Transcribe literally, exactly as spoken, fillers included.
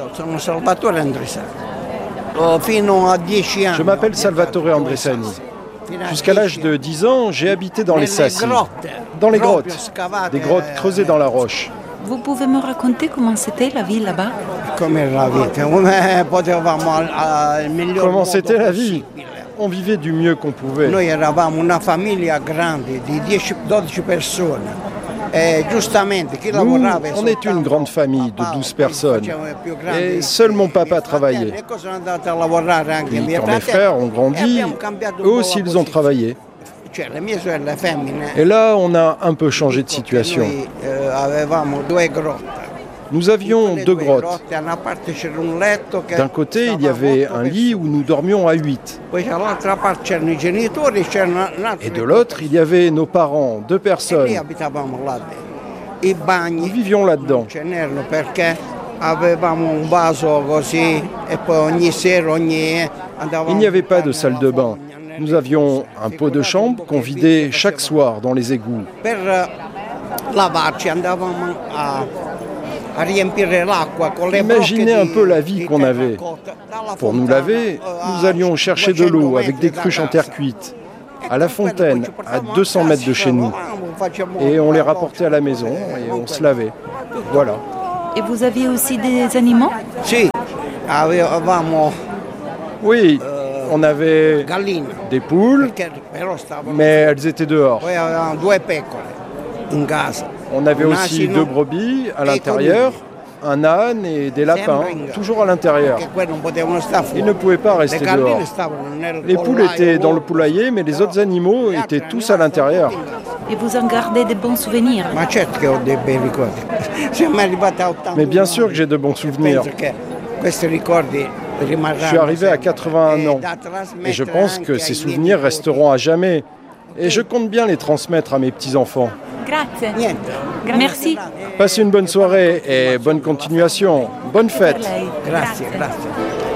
sono Salvatore Andresani. Fino a dieci anni. Je m'appelle Salvatore Andresani. Jusqu'à l'âge de dix ans, j'ai habité dans les sassi, dans les grottes, des grottes creusées dans la roche. Vous pouvez me raconter comment c'était la vie là-bas? Comment c'était la vie? On vivait du mieux qu'on pouvait. Noi eravamo una famiglia grande di dieci dodici persone. Nous, on est une grande famille de douze personnes. Et seul mon papa travaillait. Puis quand mes frères ont grandi, eux aussi ils ont travaillé. Et là, on a un peu changé de situation. Nous avions deux grottes. D'un côté, il y avait un lit où nous dormions à huit. Et de l'autre, il y avait nos parents, deux personnes. Nous vivions là-dedans. Il n'y avait pas de salle de bain. Nous avions un pot de chambre qu'on vidait chaque soir dans les égouts. Imaginez un peu la vie qu'on avait. Pour nous laver, nous allions chercher de l'eau avec des cruches en terre cuite, à la fontaine, à deux cents mètres de chez nous. Et on les rapportait à la maison et on se lavait. Voilà. Et vous aviez aussi des animaux? Oui, on avait des poules, mais elles étaient dehors. On avait aussi deux brebis à l'intérieur, un âne et des lapins, toujours à l'intérieur. Ils ne pouvaient pas rester dehors. Les poules étaient dans le poulailler, mais les autres animaux étaient tous à l'intérieur. Et vous en gardez des bons souvenirs? Mais bien sûr que j'ai de bons souvenirs. Je suis arrivé à quatre-vingt-un ans et je pense que ces souvenirs resteront à jamais. Et je compte bien les transmettre à mes petits-enfants. Grazie. Merci. Passez une bonne soirée et bonne continuation. Bonne fête. Grazie, grazie.